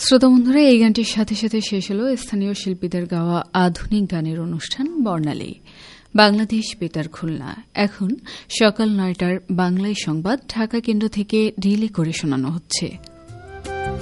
শ্রোতা বন্ধুরা, এই গানটির সাথে সাথে শেষ হল স্থানীয় শিল্পীদের গাওয়া আধুনিক গানের অনুষ্ঠান বর্ণালী। বাংলাদেশ বেতার খুলনা। এখন সকাল ৯টার বাংলায় সংবাদ ঢাকা কেন্দ্র থেকে রিলে করে শোনানো হচ্ছে।